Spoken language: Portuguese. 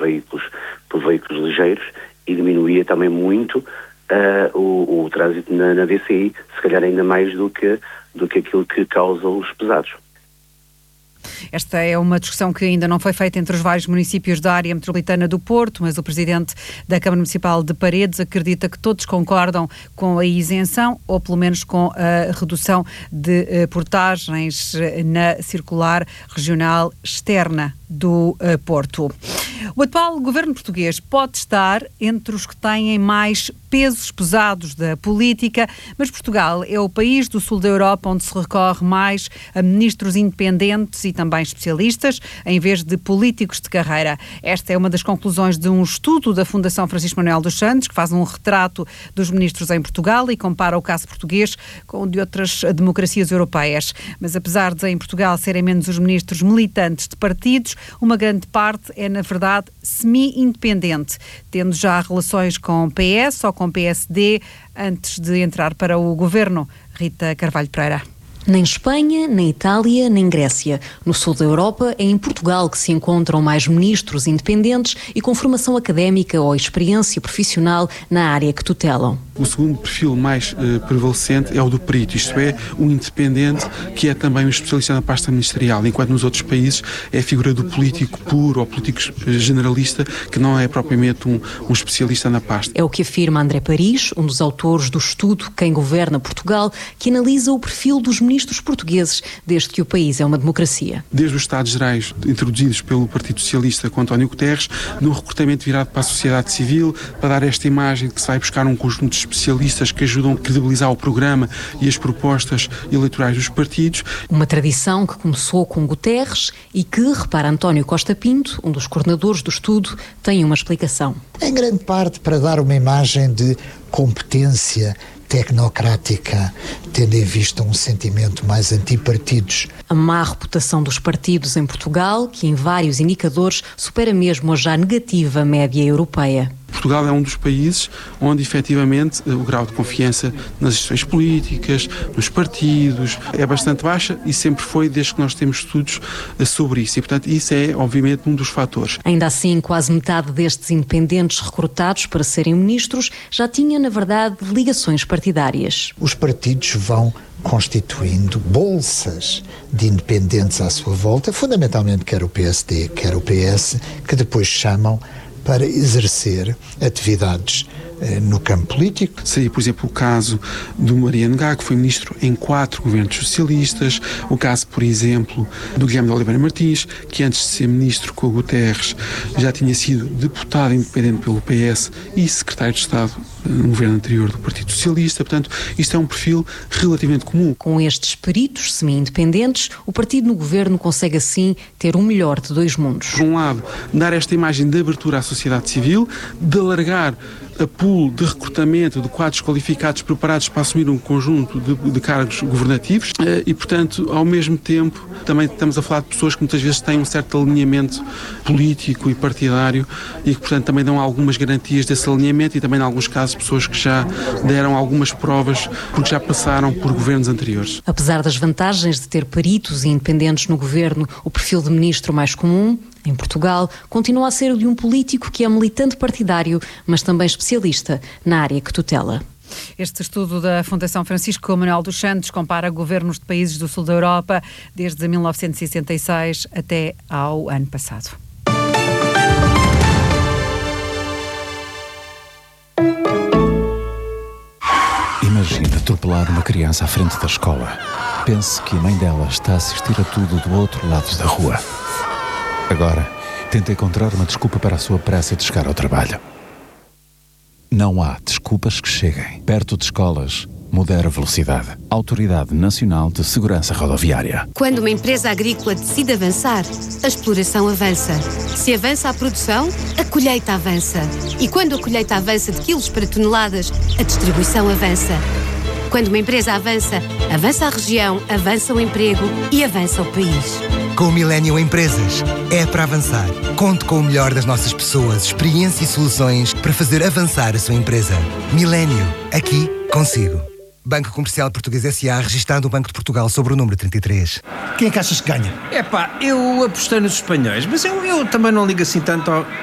por veículos ligeiros e diminuía também muito o trânsito na DCI, se calhar ainda mais do que aquilo que causa os pesados. Esta é uma discussão que ainda não foi feita entre os vários municípios da área metropolitana do Porto, mas o presidente da Câmara Municipal de Paredes acredita que todos concordam com a isenção, ou pelo menos com a redução de portagens na circular regional externa do Porto. O atual governo português pode estar entre os que têm mais pesos pesados da política, mas Portugal é o país do sul da Europa onde se recorre mais a ministros independentes e também especialistas, em vez de políticos de carreira. Esta é uma das conclusões de um estudo da Fundação Francisco Manuel dos Santos, que faz um retrato dos ministros em Portugal e compara o caso português com o de outras democracias europeias. Mas apesar de em Portugal serem menos os ministros militantes de partidos, uma grande parte é, na verdade, semi-independente, tendo já relações com PS ou com PSD antes de entrar para o governo. Rita Carvalho Pereira. Nem Espanha, nem Itália, nem Grécia. No sul da Europa, é em Portugal que se encontram mais ministros independentes e com formação académica ou experiência profissional na área que tutelam. O segundo perfil mais prevalecente é o do perito, isto é, um independente que é também um especialista na pasta ministerial, enquanto nos outros países é a figura do político puro ou político generalista, que não é propriamente um especialista na pasta. É o que afirma André Paris, um dos autores do estudo Quem Governa Portugal, que analisa o perfil dos ministros portugueses, desde que o país é uma democracia. Desde os Estados-Gerais introduzidos pelo Partido Socialista com António Guterres, num recrutamento virado para a sociedade civil, para dar esta imagem de que se vai buscar um conjunto de especialistas que ajudam a credibilizar o programa e as propostas eleitorais dos partidos. Uma tradição que começou com Guterres e que, repara António Costa Pinto, um dos coordenadores do estudo, tem uma explicação. Em grande parte para dar uma imagem de competência tecnocrática, tendo em vista um sentimento mais antipartidos. A má reputação dos partidos em Portugal, que em vários indicadores supera mesmo a já negativa média europeia. Portugal é um dos países onde, efetivamente, o grau de confiança nas instituições políticas, nos partidos, é bastante baixa e sempre foi desde que nós temos estudos sobre isso. E, portanto, isso é, obviamente, um dos fatores. Ainda assim, quase metade destes independentes recrutados para serem ministros já tinha, na verdade, ligações partidárias. Os partidos vão constituindo bolsas de independentes à sua volta, fundamentalmente quer o PSD, quer o PS, que depois chamam para exercer atividades no campo político. Seria, por exemplo, o caso do Mariano Gá, que foi ministro em 4 governos socialistas, o caso, por exemplo, do Guilherme de Oliveira Martins, que antes de ser ministro com o Guterres já tinha sido deputado independente pelo PS e secretário de Estado no governo anterior do Partido Socialista. Portanto, isto é um perfil relativamente comum. Com estes peritos semi-independentes, o partido no governo consegue assim ter o melhor de dois mundos. Por um lado, dar esta imagem de abertura à sociedade civil, de alargar a pool de recrutamento de quadros qualificados preparados para assumir um conjunto de cargos governativos e, portanto, ao mesmo tempo, também estamos a falar de pessoas que muitas vezes têm um certo alinhamento político e partidário e que, portanto, também dão algumas garantias desse alinhamento e também, em alguns casos, pessoas que já deram algumas provas porque já passaram por governos anteriores. Apesar das vantagens de ter peritos e independentes no governo, o perfil de ministro mais comum em Portugal continua a ser o de um político que é militante partidário, mas também especialista na área que tutela. Este estudo da Fundação Francisco Manuel dos Santos compara governos de países do sul da Europa desde 1966 até ao ano passado. Imagina atropelar uma criança à frente da escola. Pense que a mãe dela está a assistir a tudo do outro lado da rua. Agora, tenta encontrar uma desculpa para a sua pressa de chegar ao trabalho. Não há desculpas que cheguem. Perto de escolas, modera a velocidade. Autoridade Nacional de Segurança Rodoviária. Quando uma empresa agrícola decide avançar, a exploração avança. Se avança a produção, a colheita avança. E quando a colheita avança de quilos para toneladas, a distribuição avança. Quando uma empresa avança, avança a região, avança o emprego e avança o país. Com o Millennium Empresas, é para avançar. Conte com o melhor das nossas pessoas, experiência e soluções para fazer avançar a sua empresa. Millennium, aqui consigo. Banco Comercial Português S.A., registado no Banco de Portugal sobre o número 33. Quem é que achas que ganha? Eu apostei nos espanhóis, mas eu também não ligo assim tanto ao...